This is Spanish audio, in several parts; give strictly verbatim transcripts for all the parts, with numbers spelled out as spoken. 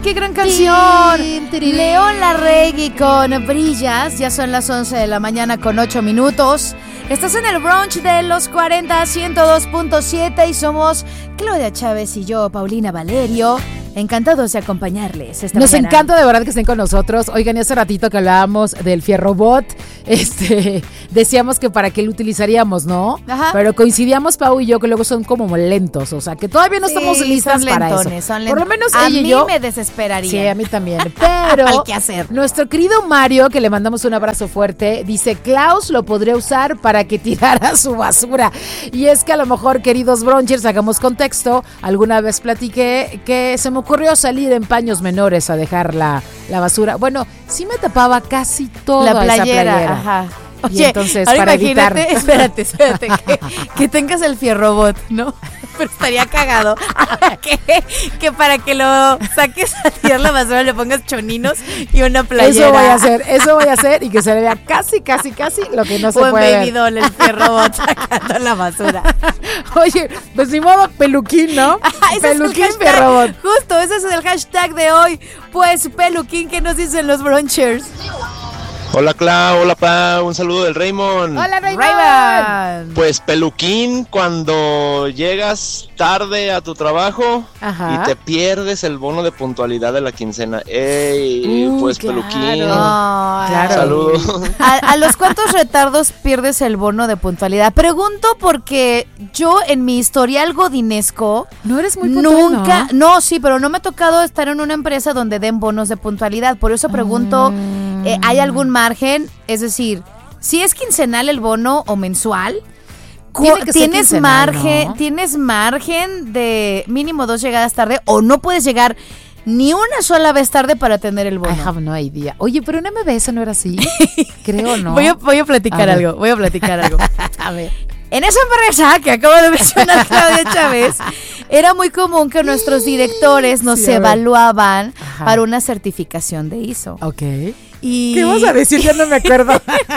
qué gran canción! León Larregui con Brillas. Ya son las once de la mañana con ocho minutos. Estás en el brunch de los cuarenta, ciento dos punto siete y somos Claudia Chávez y yo, Paulina Valerio. Encantados de acompañarles esta Nos mañana. encanta de verdad que estén con nosotros. Oigan, y hace ratito que hablábamos del Fierrobot, este, decíamos que para qué lo utilizaríamos, ¿no? Ajá. Pero coincidíamos, Pau y yo, que luego son como lentos, o sea, que todavía no Sí, estamos listas son para lentones, eso. Son Por lo menos a ella y mí yo. me desesperaría. Sí, a mí también. Pero Hay que hacer. Nuestro querido Mario, que le mandamos un abrazo fuerte, dice, Klaus lo podría usar para que tirara su basura. Y es que a lo mejor, queridos brunchers, hagamos contexto. Alguna vez platiqué que se me ocurrió salir en paños menores a dejar la, la basura. Bueno, sí me tapaba casi toda La playera, esa playera. ajá. Y Oye, entonces, ahora para imagínate, evitar... espérate, espérate, que, que tengas el Fierrobot, ¿no? Pero estaría cagado que, que para que lo saques a tirar la basura le pongas choninos y una playera. Eso voy a hacer, eso voy a hacer y que se le vea casi, casi, casi lo que no se o en puede Baby ver. Doll, el Fierrobot sacando la basura. Oye, pues ni modo, peluquín, ¿no? Ese Peluquín es el hashtag, Fierrobot. justo, ese es el hashtag de hoy. Pues peluquín, ¿qué nos dicen los brunchers? Hola Clau, hola Pa, un saludo del Raymond. Hola, Raymond. Raymond. Pues peluquín, cuando llegas tarde a tu trabajo Ajá. y te pierdes el bono de puntualidad de la quincena. ¡Ey! Uh, pues claro. peluquín. Ay. Claro. Saludos. ¿A, a los cuántos retardos pierdes el bono de puntualidad? Pregunto porque yo en mi historial godinesco No eres muy puntual, nunca, ¿no? no, sí, pero no me ha tocado estar en una empresa donde den bonos de puntualidad. Por eso pregunto, Mm. eh, ¿hay algún margen? Es decir, si es quincenal el bono o mensual, cu- Tiene que ser ¿tienes quincenal, margen, ¿no? tienes margen de mínimo dos llegadas tarde o no puedes llegar ni una sola vez tarde para tener el bono? I have no idea. Oye, pero en M B S no era así. Creo, ¿no? Voy a, voy a platicar A ver. algo, voy a platicar algo. A ver. En esa empresa que acabo de mencionar Claudia Chávez, era muy común que nuestros directores nos Sí, a ver. evaluaban Ajá. para una certificación de I S O. Ok. Y, ¿Qué vas a decir? Ya no me acuerdo.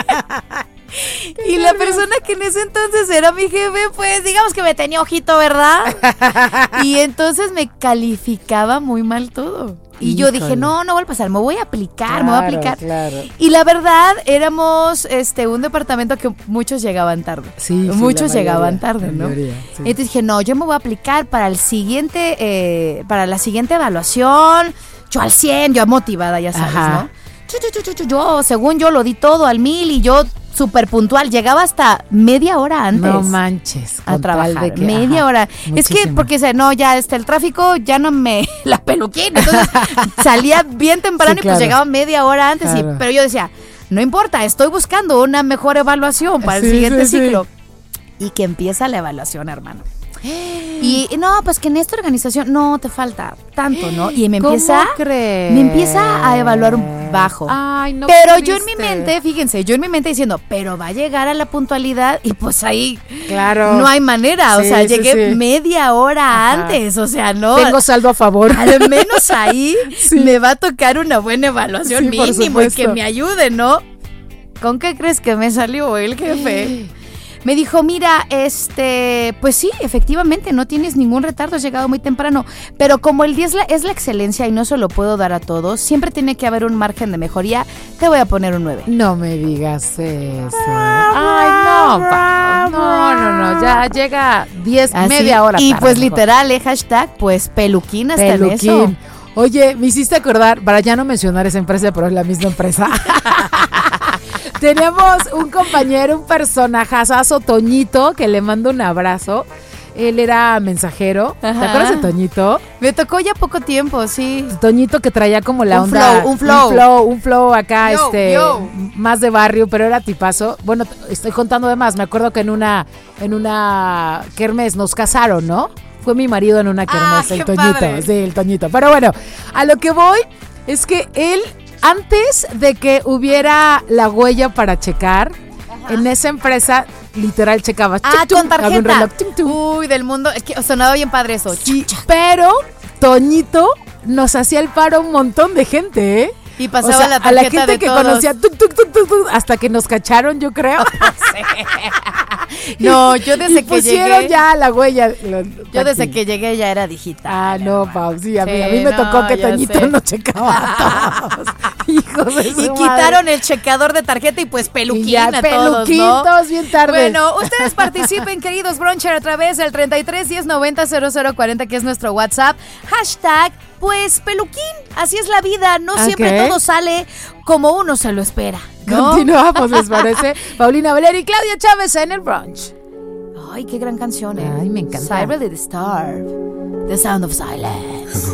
y la persona que en ese entonces era mi jefe, pues digamos que me tenía ojito, ¿verdad? Y entonces me calificaba muy mal todo. Y yo Híjole. dije, no, no va a pasar, me voy a aplicar, me voy a Claro, aplicar. claro. Y la verdad, éramos este un departamento que muchos llegaban tarde. Sí, sí, muchos la llegaban mayoría, tarde, la ¿no? mayoría, sí. Entonces dije, no, yo me voy a aplicar para el siguiente, eh, para la siguiente evaluación. Yo al cien, yo motivada, ya sabes, Ajá. ¿no? Yo, yo, yo, yo, yo, según yo, lo di todo al mil y yo súper puntual. Llegaba hasta media hora antes. No manches. A con trabajar, tal de que- media ajá, hora. Es que, muchísimo. porque dice, no, ya está el tráfico, ya no me la peluquín. Entonces salía bien temprano Sí, y claro. pues llegaba media hora antes. y- Claro. pero yo decía, no importa, estoy buscando una mejor evaluación para Sí, el siguiente sí, sí. ciclo. Y que empieza la evaluación, hermano. Y no, pues que en esta organización no te falta tanto, ¿no? Y me ¿Cómo empieza, crees? me empieza a evaluar un bajo. Ay, no. Pero yo en mi pudiste. mente, fíjense, yo en mi mente diciendo, pero va a llegar a la puntualidad y pues ahí Claro. no hay manera, o Sí, sea, sí, llegué sí. media hora Ajá. antes, o sea, no. Tengo saldo a favor. Al menos ahí Sí. me va a tocar una buena evaluación Sí, por mínimo y supuesto. que me ayude, ¿no? ¿Con qué crees que me salió el jefe? Me dijo, mira, este, pues sí, efectivamente, no tienes ningún retardo, has llegado muy temprano, pero como el día es la, es la excelencia y no se lo puedo dar a todos, siempre tiene que haber un margen de mejoría, te voy a poner un nueve. No me digas eso. Ay, no, pa. No, no, no. Ya llega diez, Así, media hora y tarde, pues mejor. literal, eh, hashtag, pues peluquín hasta en eso. Peluquín. Oye, me hiciste acordar, para ya no mencionar esa empresa, pero es la misma empresa. Teníamos un compañero, un personajazazo, Toñito, que le mando un abrazo. Él era mensajero. Ajá. ¿Te acuerdas de Toñito? Me tocó ya poco tiempo, sí. Toñito que traía como la Un onda. flow, un flow. Un flow, un flow acá, Yo, este, yo. más de barrio, pero era tipazo. Bueno, t- estoy contando de más. Me acuerdo que en una, en una kermés nos casaron, ¿no? Fue mi marido en una Ah, kermés, el qué Toñito. padre. Sí, el Toñito. Pero bueno, a lo que voy es que él, antes de que hubiera la huella para checar, en esa empresa, literal, checaba. Ah, tum, con tum, había un tarjeta. reloj, tum, tum. Uy, del mundo. Es que sonaba bien padre eso. Sí, pero Toñito nos hacía el paro a un montón de gente, ¿eh? Y pasaba o sea, la tarjeta a la gente de que todos. conocía tuc, tuc, tuc, tuc, tuc, hasta que nos cacharon, yo creo. No, yo desde y que pusieron llegué. ya la huella. Los, Yo desde aquí. que llegué ya era digital. Ah, no, Pau, sí, a mí, Sí, a mí me no, tocó que ya Toñito sé. no checaba a todos. Hijos de su Y madre. quitaron el checador de tarjeta y pues peluquín Y ya, a todos, ¿no? peluquitos, bien tarde. Bueno, ustedes participen, queridos Broncher, a través del treinta y tres diez noventa cero cero cuarenta, que es nuestro WhatsApp. Hashtag, pues, peluquín. Así es la vida. No siempre Ok. todo sale como uno se lo espera, ¿no? Continuamos, ¿les parece? Paulina Valeri y Claudia Chávez en el brunch. Ay, qué gran canción, ¿eh? Ay, me encanta. Cyber the Star. The Sound of Silence.